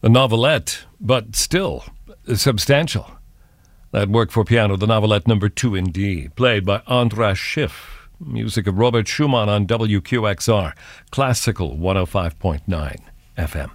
A novelette, but still substantial. That work for piano, the novelette number 2 in D, played by Andras Schiff. Music of Robert Schumann on WQXR, Classical 105.9 FM.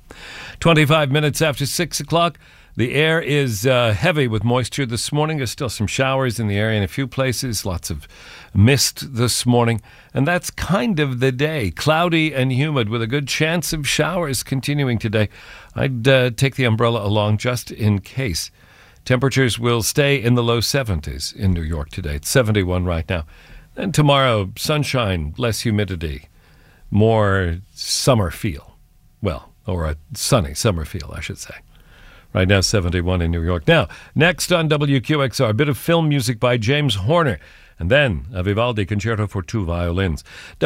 25 minutes after 6 o'clock. The air is heavy with moisture this morning. There's still some showers in the area in a few places. Lots of mist this morning. And that's kind of the day. Cloudy and humid with a good chance of showers continuing today. I'd take the umbrella along just in case. Temperatures will stay in the low 70s in New York today. It's 71 right now. And tomorrow, sunshine, less humidity, more summer feel. Well, or a sunny summer feel, I should say. Right now, 71 in New York. Now, next on WQXR, a bit of film music by James Horner, and then a Vivaldi Concerto for 2 violins.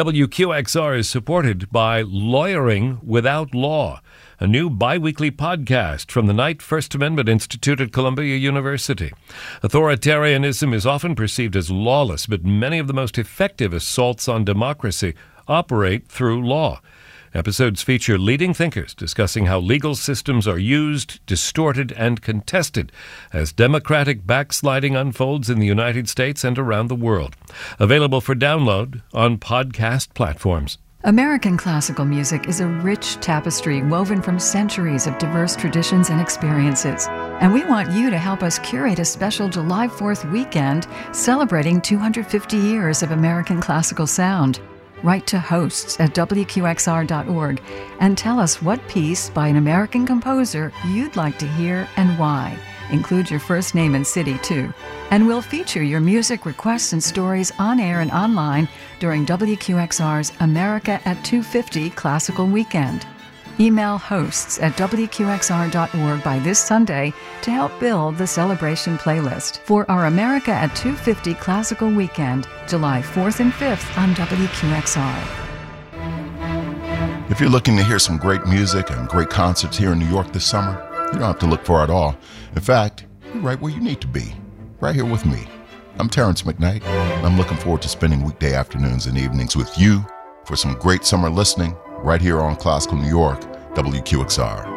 WQXR is supported by Lawyering Without Law, a new bi-weekly podcast from the Knight First Amendment Institute at Columbia University. Authoritarianism is often perceived as lawless, but many of the most effective assaults on democracy operate through law. Episodes feature leading thinkers discussing how legal systems are used, distorted, and contested as democratic backsliding unfolds in the United States and around the world. Available for download on podcast platforms. American classical music is a rich tapestry woven from centuries of diverse traditions and experiences. And we want you to help us curate a special July 4th weekend celebrating 250 years of American classical sound. Write to hosts at WQXR.org and tell us what piece by an American composer you'd like to hear and why. Include your first name and city, too. And we'll feature your music requests and stories on air and online during WQXR's America at 250 Classical Weekend. Email hosts at WQXR.org by this Sunday to help build the celebration playlist for our America at 250 Classical Weekend, July 4th and 5th on WQXR. If you're looking to hear some great music and great concerts here in New York this summer, you don't have to look far at all. In fact, you're right where you need to be, right here with me. I'm Terrence McKnight, and I'm looking forward to spending weekday afternoons and evenings with you for some great summer listening right here on Classical New York, WQXR.